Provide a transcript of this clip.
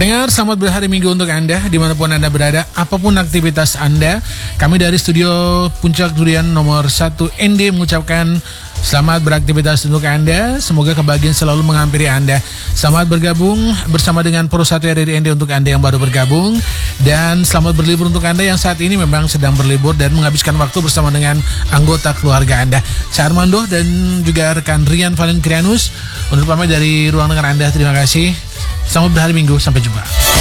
Pendengar, selamat berhari Minggu untuk Anda dimanapun Anda berada, apapun aktivitas Anda. Kami dari studio Puncak Durian nomor 1 ND mengucapkan selamat beraktivitas untuk Anda. Semoga kebahagiaan selalu menghampiri Anda. Selamat bergabung bersama dengan Pro 1 RRI ND untuk Anda yang baru bergabung. Dan selamat berlibur untuk Anda yang saat ini memang sedang berlibur dan menghabiskan waktu bersama dengan anggota keluarga Anda. Saya Armando dan juga rekan Rian Valenkrianus undur pamit dari ruang dengar Anda. Terima kasih. Selamat berhari Minggu, sampai jumpa.